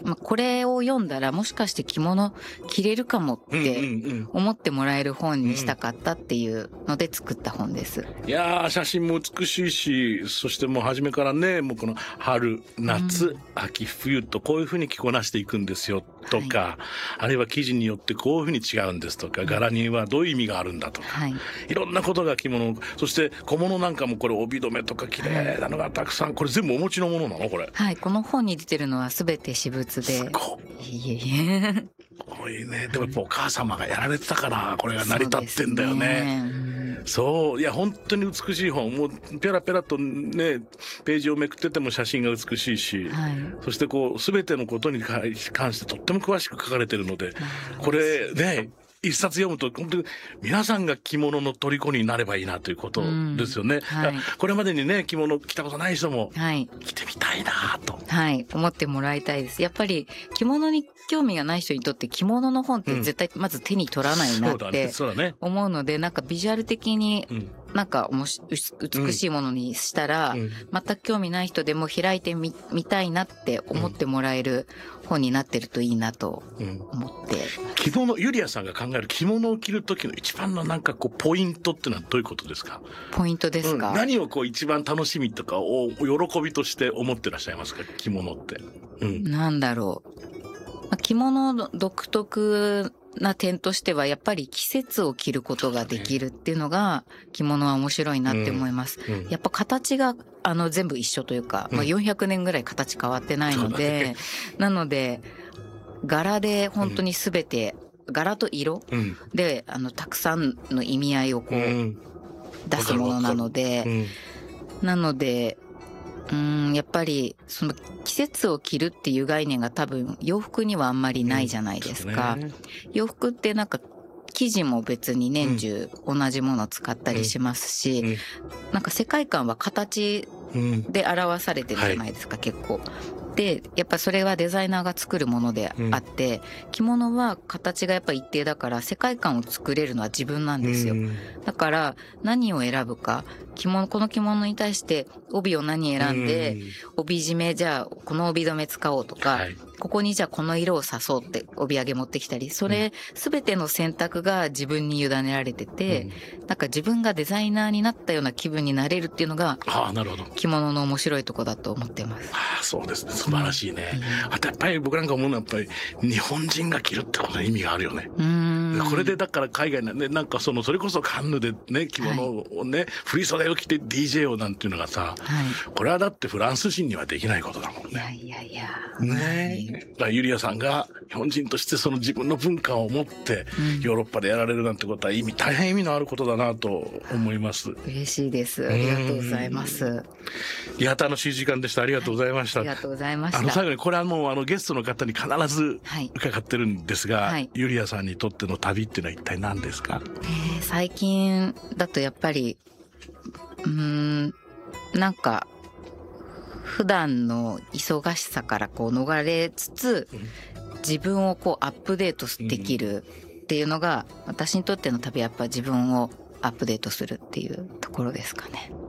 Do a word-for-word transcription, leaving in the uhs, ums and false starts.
まあ、これを読んだらもしかして着物着れるかもって思ってもらえる本にしたかったっていうので作った本です。 いやー写真も美しいし、そしてもう初めからね、もうこの春夏、うん、秋冬とこういうふうに着こなしていくんですよとか、はい、あるいは生地によってこういうふうに違うんですとか、柄にはどういう意味があるんだとか、はい、いろんなことが着物、そして小物なんかもこれ帯留めとか綺麗なのがたくさん、これ全部お持ちのものなのこれ？ はい、この本に出てるのは全て私物で。 すごい。いえいえ。すごいね。でもやっぱお母様がやられてたからこれが成り立ってんだよね。そう、いや本当に美しい本、もうペラペラとねページをめくってても写真が美しいし、はい、そしてこう全てのことに関してとっても詳しく書かれてるので、これね一冊読むと本当に皆さんが着物の虜になればいいなということですよね、うん、はい、これまでにね着物着たことない人も着てみたいなと、 はい、思ってもらいたいです。やっぱり着物に興味がない人にとって着物の本って絶対まず手に取らないなって思うので、なんかビジュアル的になんかおもし美しいものにしたら、全く興味ない人でも開いてみみたいなって思ってもらえる本になってるといいなと思って、 うん、着物、ユリアさんが考える着物を着る時の一番のなんかこうポイントってのはどういうことですか？ ポイントですか？ うん、何をこう一番楽しみとかを喜びとして思ってらっしゃいますか？着物って、 うん、なんだろう、着物独特な点としてはやっぱり季節を着ることができるっていうのが着物は面白いなって思います、うんうん、やっぱ形があの全部一緒というか、まあ、よんひゃくねんぐらい形変わってないので、うん、なので柄で本当に全て、うん、柄と色で、うん、あのたくさんの意味合いをこう、うん、出すものなので、うん、なのでうん、やっぱりその季節を着るっていう概念が多分洋服にはあんまりないじゃないですか、うん、そうね、洋服ってなんか生地も別に年中同じものを使ったりしますし、うんうん、なんか世界観は形で表されてるじゃないですか、はい、結構。でやっぱそれはデザイナーが作るものであって、うん、着物は形がやっぱ一定だから世界観を作れるのは自分なんですよ、うん、だから何を選ぶか、着物、この着物に対して帯を何選んで、うん、帯締め、じゃあこの帯留め使おうとか、はい、ここにじゃあこの色を刺そうって帯揚げ持ってきたり、それ全ての選択が自分に委ねられてて、うん、なんか自分がデザイナーになったような気分になれるっていうのが着物の面白いとこだと思ってます。 ああ、そうですね、素晴らしいね、うん、あとやっぱり僕なんか思うのはやっぱり日本人が着るってことの意味があるよね。うん、これでだから海外なんでなんかそのそれこそカンヌでね着物をね、はい、振り袖を着て ディージェー をなんていうのがさ、はい、これはだってフランス人にはできないことだもんね。 いやいやいやね、だからユリアさんが日本人としてその自分の文化を持ってヨーロッパでやられるなんてことは意味、大変意味のあることだなと思います。 嬉しいです。ありがとうございます。 いや、楽しい時間でした。ありがとうございました。 はい、ありがとうございました。 あの最後にこれはもうあのゲストの方に必ず伺ってるんですが、はい、ユリアさんにとっての旅っていうのは一体何ですか？ えー、最近だとやっぱりうーんなんか普段の忙しさからこう逃れつつ、うん、自分をこうアップデートできるっていうのが、うん、私にとっての旅はやっぱ自分をアップデートするっていうところですかね。